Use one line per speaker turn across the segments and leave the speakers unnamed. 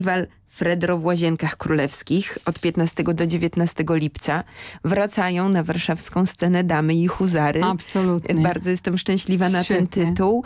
Fredro w Łazienkach Królewskich od 15 do 19 lipca. Wracają na warszawską scenę Damy i Huzary.
Absolutnie.
Bardzo jestem szczęśliwa na ten tytuł.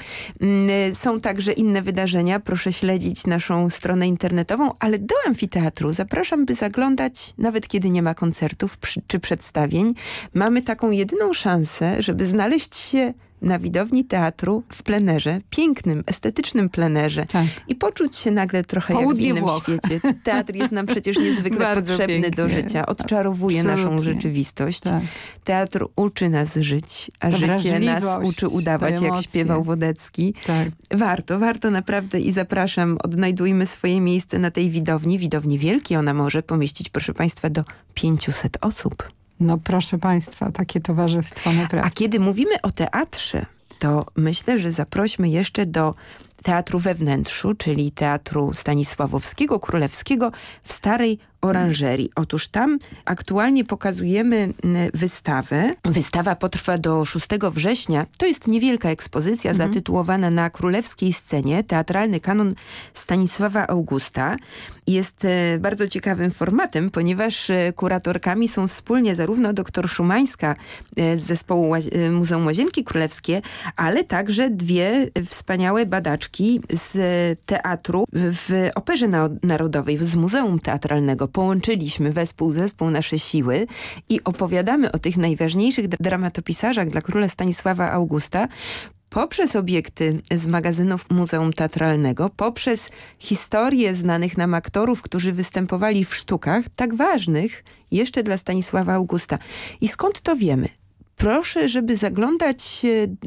Są także inne wydarzenia. Proszę śledzić naszą stronę internetową, ale do amfiteatru zapraszam, by zaglądać nawet kiedy nie ma koncertów czy przedstawień. Mamy taką jedyną szansę, żeby znaleźć się na widowni teatru w plenerze, pięknym, estetycznym plenerze i poczuć się nagle trochę
Południe
jak w innym
Włoch.
świecie. Teatr jest nam przecież niezwykle potrzebny
pięknie.
do życia. Odczarowuje naszą rzeczywistość.
Tak.
Teatr uczy nas żyć, a
Ta
życie nas
wrażliwość,
uczy udawać,
te
jak
emocje.
śpiewał Wodecki.
Tak.
Warto naprawdę i zapraszam. Odnajdujmy swoje miejsce na tej widowni. Widowni wielkiej, ona może pomieścić, proszę państwa, do 500 osób.
No proszę państwa, takie towarzystwo naprawdę.
A kiedy mówimy o teatrze, to myślę, że zaprośmy jeszcze do Teatru we Wnętrzu, czyli Teatru Stanisławowskiego, Królewskiego w Starej Oranżerii. Otóż tam aktualnie pokazujemy wystawę. Wystawa potrwa do 6 września. To jest niewielka ekspozycja zatytułowana Na królewskiej scenie. Teatralny kanon Stanisława Augusta. Jest bardzo ciekawym formatem, ponieważ kuratorkami są wspólnie zarówno dr Szumańska z zespołu Muzeum Łazienki Królewskie, ale także dwie wspaniałe badaczki z teatru w Operze Narodowej, z Muzeum Teatralnego. Połączyliśmy zespół nasze siły i opowiadamy o tych najważniejszych dramatopisarzach dla króla Stanisława Augusta poprzez obiekty z magazynów Muzeum Teatralnego, poprzez historię znanych nam aktorów, którzy występowali w sztukach tak ważnych jeszcze dla Stanisława Augusta. I skąd to wiemy? Proszę, żeby zaglądać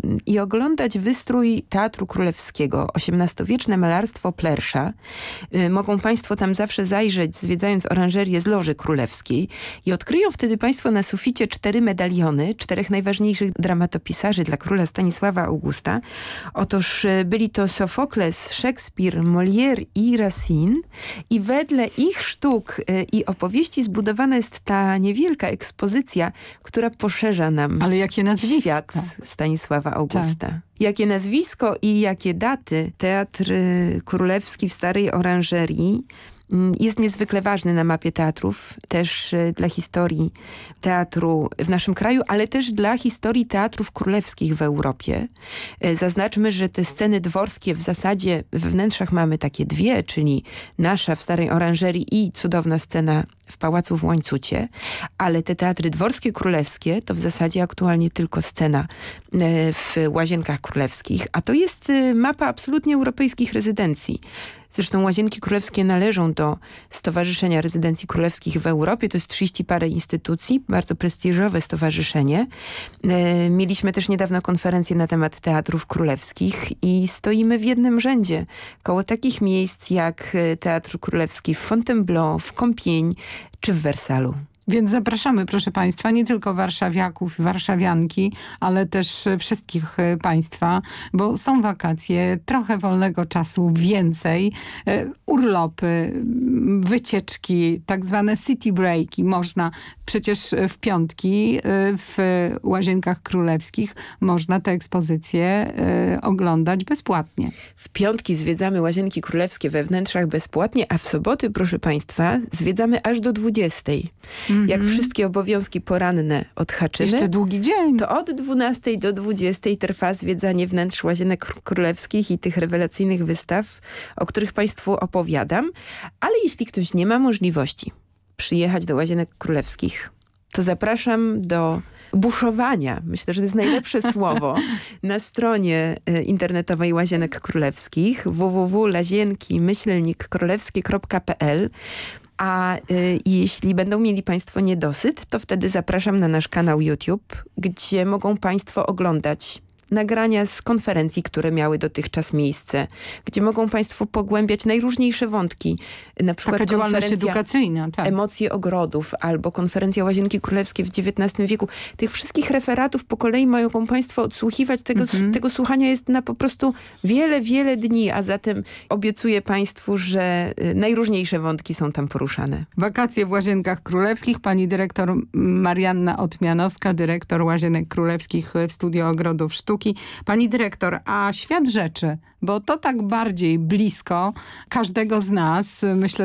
i oglądać wystrój Teatru Królewskiego, XVIII-wieczne malarstwo Plersza. Mogą państwo tam zawsze zajrzeć, zwiedzając oranżerię z Loży Królewskiej i odkryją wtedy państwo na suficie 4 medaliony, 4 najważniejszych dramatopisarzy dla króla Stanisława Augusta. Otóż byli to Sofokles, Szekspir, Molière i Racine i wedle ich sztuk i opowieści zbudowana jest ta niewielka ekspozycja, która poszerza nam
ale jakie nazwisko?
Świat Stanisława Augusta.
Tak.
Jakie nazwisko i jakie daty. Teatr Królewski w Starej Oranżerii jest niezwykle ważny na mapie teatrów, też dla historii teatru w naszym kraju, ale też dla historii teatrów królewskich w Europie. Zaznaczmy, że te sceny dworskie w zasadzie we wnętrzach mamy takie dwie, czyli nasza w Starej Oranżerii i cudowna scena w Pałacu w Łańcucie, ale te teatry dworskie królewskie to w zasadzie aktualnie tylko scena w Łazienkach Królewskich, a to jest mapa absolutnie europejskich rezydencji. Zresztą Łazienki Królewskie należą do Stowarzyszenia Rezydencji Królewskich w Europie. To jest 30 parę instytucji, bardzo prestiżowe stowarzyszenie. Mieliśmy też niedawno konferencję na temat teatrów królewskich i stoimy w jednym rzędzie koło takich miejsc jak Teatr Królewski w Fontainebleau, w Compiègne czy w Wersalu.
Więc zapraszamy, proszę państwa, nie tylko warszawiaków i warszawianki, ale też wszystkich państwa, bo są wakacje, trochę wolnego czasu, więcej, urlopy, wycieczki, tak zwane city breaki. Można przecież w piątki w Łazienkach Królewskich można te ekspozycje oglądać bezpłatnie.
W piątki zwiedzamy Łazienki Królewskie we wnętrzach bezpłatnie, a w soboty, proszę państwa, zwiedzamy aż do 20. Jak wszystkie obowiązki poranne odhaczymy.
Jeszcze długi dzień.
To od 12 do 20 trwa zwiedzanie wnętrz Łazienek Królewskich i tych rewelacyjnych wystaw, o których państwu opowiadam. Ale jeśli ktoś nie ma możliwości przyjechać do Łazienek Królewskich, to zapraszam do buszowania. Myślę, że to jest najlepsze słowo. Na stronie internetowej Łazienek Królewskich www.lazienki-królewskie.pl. A jeśli będą mieli państwo niedosyt, to wtedy zapraszam na nasz kanał YouTube, gdzie mogą państwo oglądać nagrania z konferencji, które miały dotychczas miejsce, gdzie mogą państwo pogłębiać najróżniejsze wątki. Na przykład
taka działalność
konferencja
edukacyjna, tak.
Emocje ogrodów albo konferencja Łazienki Królewskie w XIX wieku. Tych wszystkich referatów po kolei mogą państwo odsłuchiwać. Tego słuchania jest na po prostu wiele, wiele dni, a zatem obiecuję państwu, że najróżniejsze wątki są tam poruszane.
Wakacje w Łazienkach Królewskich. Pani dyrektor Marianna Otmianowska, dyrektor Łazienek Królewskich w Studio Ogrodów Sztuki. Pani dyrektor, a świat rzeczy, bo to tak bardziej blisko każdego z nas, myślę,